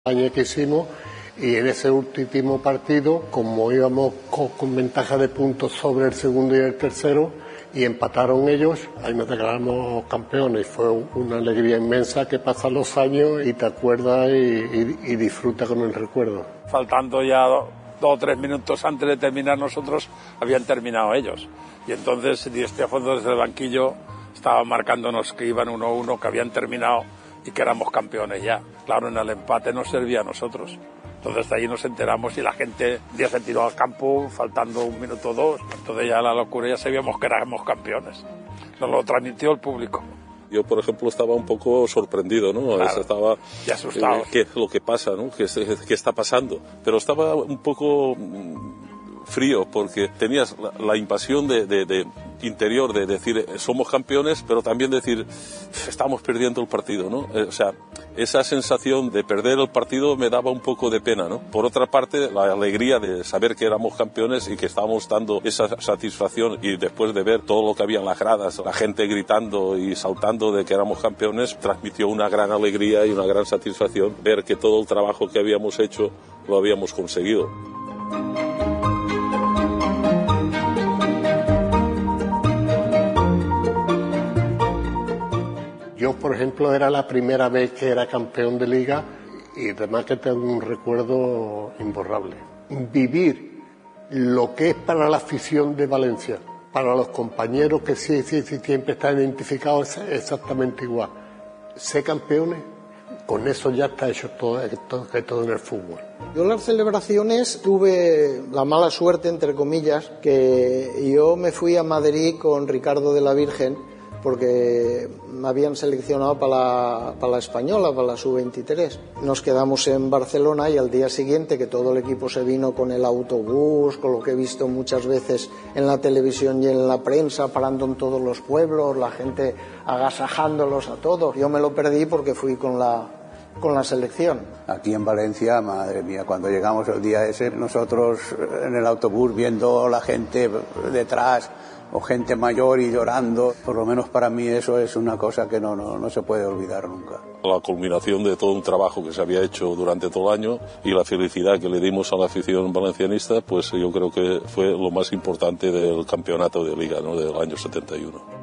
año que hicimos, y en ese último partido, como íbamos con ventaja de puntos sobre el segundo y el tercero y empataron ellos, ahí nos declaramos campeones. Fue una alegría inmensa que pasan los años y te acuerdas y disfrutas con el recuerdo. Faltando ya 2 o 3 minutos antes de terminar nosotros, habían terminado ellos, y entonces Di Stéfano desde el banquillo estaba marcándonos que iban 1-1, que habían terminado y que éramos campeones ya. Claro, en el empate nos servía a nosotros. Entonces de ahí nos enteramos y la gente ya se tiró al campo faltando 1 minuto o 2. Entonces ya la locura, ya sabíamos que éramos campeones. Nos lo transmitió el público. Yo, por ejemplo, estaba un poco sorprendido, ¿no? Claro, estaba y asustado. ¿Qué es lo que pasa, ¿no? ¿Qué está pasando? Pero estaba un poco frío porque tenías la invasión de interior de decir somos campeones, pero también decir estamos perdiendo el partido, ¿no? O sea, esa sensación de perder el partido me daba un poco de pena, ¿no? Por otra parte, la alegría de saber que éramos campeones y que estábamos dando esa satisfacción, y después de ver todo lo que había en las gradas, la gente gritando y saltando de que éramos campeones, transmitió una gran alegría y una gran satisfacción ver que todo el trabajo que habíamos hecho lo habíamos conseguido. Yo, por ejemplo, era la primera vez que era campeón de liga y además que tengo un recuerdo imborrable. Vivir lo que es para la afición de Valencia, para los compañeros que sí siempre están identificados, es exactamente igual. Ser campeones, con eso ya está hecho todo en el fútbol. Yo en las celebraciones tuve la mala suerte, entre comillas, que yo me fui a Madrid con Ricardo de la Virgen, porque me habían seleccionado para la española, para la sub-23. Nos quedamos en Barcelona y al día siguiente, que todo el equipo se vino con el autobús, con lo que he visto muchas veces en la televisión y en la prensa, parando en todos los pueblos, la gente agasajándolos a todos. Yo me lo perdí porque fui con la selección. Aquí en Valencia, madre mía, cuando llegamos el día ese, nosotros en el autobús viendo la gente detrás, o gente mayor y llorando, por lo menos para mí eso es una cosa que no se puede olvidar nunca. La culminación de todo un trabajo que se había hecho durante todo el año y la felicidad que le dimos a la afición valencianista, pues yo creo que fue lo más importante del campeonato de liga, ¿no?, del año 71.